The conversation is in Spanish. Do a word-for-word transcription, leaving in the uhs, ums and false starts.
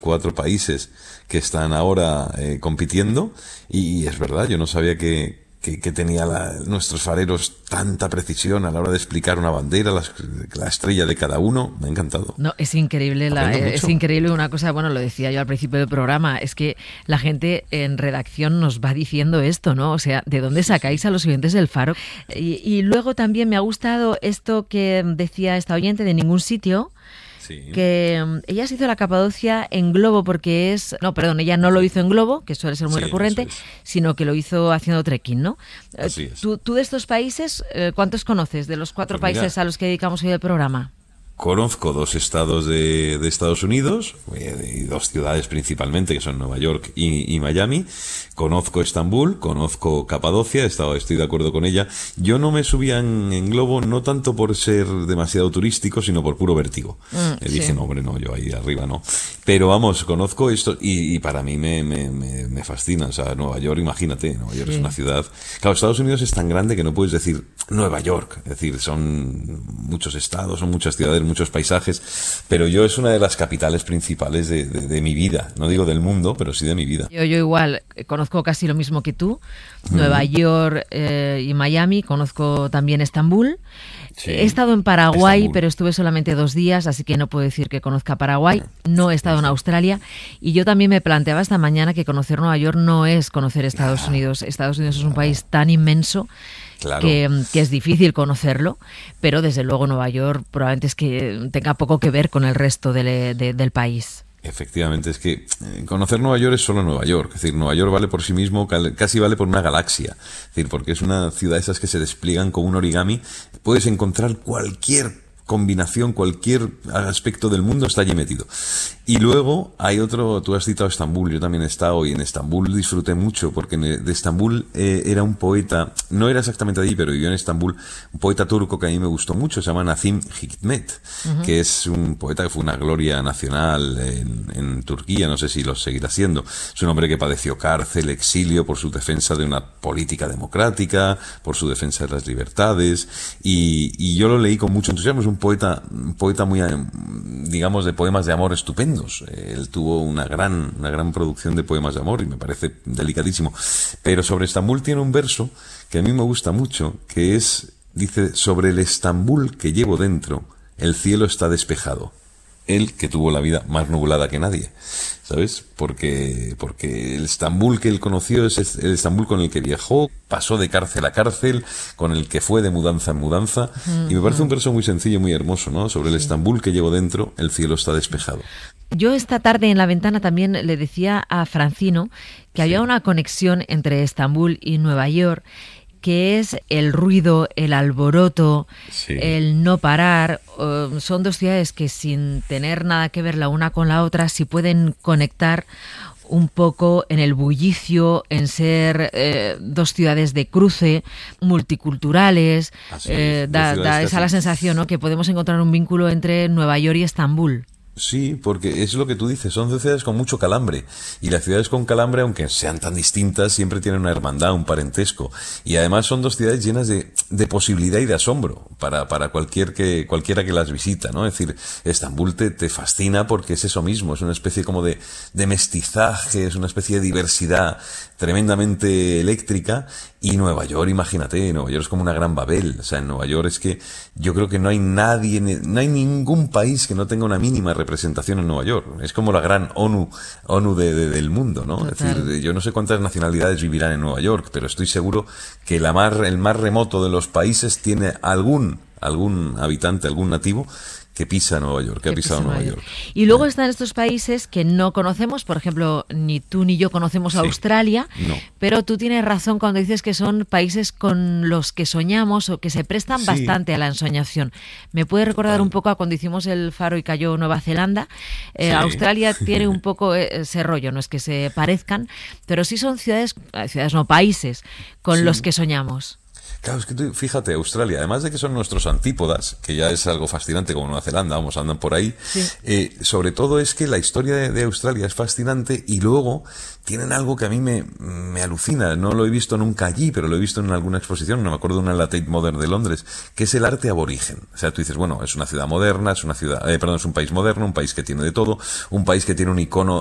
cuatro países que están ahora eh, compitiendo y, y es verdad, yo no sabía que, que, que tenía la, nuestros fareros tanta precisión a la hora de explicar una bandera, la, la estrella de cada uno. Me ha encantado. No, es increíble, la, es increíble una cosa, bueno, lo decía yo al principio del programa, es que la gente en redacción nos va diciendo esto, ¿no? O sea, ¿de dónde sacáis a los oyentes del Faro? Y, y luego también me ha gustado esto que decía esta oyente de Ningún Sitio, sí, que um, ella se hizo la Capadocia en globo porque es... No, perdón, ella no lo hizo en globo, que suele ser muy sí, recurrente, es. sino que lo hizo haciendo trekking, ¿no? Así es. ¿Tú, tú de estos países, ¿cuántos conoces de los cuatro pues países mira, a los que dedicamos hoy el programa? Conozco dos estados de, de Estados Unidos, y dos ciudades principalmente, que son Nueva York y, y Miami. Conozco Estambul, conozco Capadocia, he estado, estoy de acuerdo con ella. Yo no me subía en, en globo, no tanto por ser demasiado turístico, sino por puro vértigo. Mm, eh, dije, sí. no, hombre, no, yo ahí arriba no. Pero vamos, conozco esto y, y para mí me, me, me, me fascina. O sea, Nueva York, imagínate, Nueva York sí. es una ciudad... Claro, Estados Unidos es tan grande que no puedes decir Nueva York. Es decir, son muchos estados, son muchas ciudades, muchos paisajes, pero yo es una de las capitales principales de, de, de mi vida, no digo del mundo, pero sí de mi vida. Yo, yo igual, conozco casi lo mismo que tú, Nueva mm. York eh, y Miami, conozco también Estambul. Sí, he estado en Paraguay, Estambul. pero estuve solamente dos días, así que no puedo decir que conozca Paraguay. No he estado en Australia y yo también me planteaba esta mañana que conocer Nueva York no es conocer Estados Unidos. Estados Unidos es un país tan inmenso Claro. Que, que es difícil conocerlo, pero desde luego Nueva York probablemente es que tenga poco que ver con el resto de, de, del país. Efectivamente, es que conocer Nueva York es solo Nueva York. Es decir, Nueva York vale por sí mismo, casi vale por una galaxia. Es decir, porque es una ciudad esas que se despliegan como un origami. Puedes encontrar cualquier combinación, cualquier aspecto del mundo está allí metido. Y luego hay otro, tú has citado Estambul, yo también he estado y en Estambul disfruté mucho porque de Estambul eh, era un poeta, no era exactamente allí, pero vivió en Estambul, un poeta turco que a mí me gustó mucho, se llama Nazım Hikmet, uh-huh. que es un poeta que fue una gloria nacional en, en Turquía, no sé si lo seguirá siendo. Es un hombre que padeció cárcel, exilio por su defensa de una política democrática, por su defensa de las libertades y, y yo lo leí con mucho entusiasmo. Es un poeta, un poeta muy, digamos, de poemas de amor estupendos. Él tuvo una gran, una gran producción de poemas de amor y me parece delicadísimo. Pero sobre Estambul tiene un verso que a mí me gusta mucho, que es, dice, sobre el Estambul que llevo dentro, el cielo está despejado. Él, que tuvo la vida más nublada que nadie, ¿sabes? Porque, porque el Estambul que él conoció es el Estambul con el que viajó, pasó de cárcel a cárcel, con el que fue de mudanza en mudanza, uh-huh. y me parece un verso muy sencillo y muy hermoso, ¿no? Sobre el sí. Estambul que llevo dentro, el cielo está despejado. Yo esta tarde en la ventana también le decía a Francino que sí. había una conexión entre Estambul y Nueva York, que es el ruido, el alboroto, sí. el no parar. Uh, son dos ciudades que sin tener nada que ver la una con la otra, sí pueden conectar un poco en el bullicio, en ser eh, dos ciudades de cruce, multiculturales. Eh, da da esa la sensación, ¿no?, que podemos encontrar un vínculo entre Nueva York y Estambul. Sí, porque es lo que tú dices, son dos ciudades con mucho calambre y las ciudades con calambre, aunque sean tan distintas, siempre tienen una hermandad, un parentesco y además son dos ciudades llenas de, de posibilidad y de asombro para, para cualquier que, cualquiera que las visita, ¿no? Es decir, Estambul te, te fascina porque es eso mismo, es una especie como de, de mestizaje, es una especie de diversidad tremendamente eléctrica y Nueva York, imagínate, Nueva York es como una gran Babel, o sea, en Nueva York es que yo creo que no hay nadie, no hay ningún país que no tenga una mínima representación en Nueva York. Es como la gran ONU ONU de, de, del mundo, ¿no? Total. Es decir, yo no sé cuántas nacionalidades vivirán en Nueva York, pero estoy seguro que la más, el más remoto de los países tiene algún, algún habitante, algún nativo que pisa Nueva York, que, que ha pisado Nueva York. York. Y luego están estos países que no conocemos, por ejemplo, ni tú ni yo conocemos sí. Australia, no. pero tú tienes razón cuando dices que son países con los que soñamos o que se prestan sí. bastante a la ensoñación. Me puede recordar Total. un poco a cuando hicimos el Faro y cayó Nueva Zelanda. Eh, sí. Australia tiene un poco ese rollo, no es que se parezcan, pero sí son ciudades, ciudades no, países con sí. los que soñamos. Claro, es que tú, fíjate, Australia, además de que son nuestros antípodas, que ya es algo fascinante como Nueva Zelanda, vamos, andan por ahí, Sí. eh, sobre todo es que la historia de, de Australia es fascinante y luego tienen algo que a mí me, me alucina, no lo he visto nunca allí, pero lo he visto en alguna exposición, no me acuerdo de una en la Tate Modern de Londres, que es el arte aborigen. O sea, tú dices, bueno, es una ciudad moderna, es una ciudad, eh, perdón, es un país moderno, un país que tiene de todo, un país que tiene un icono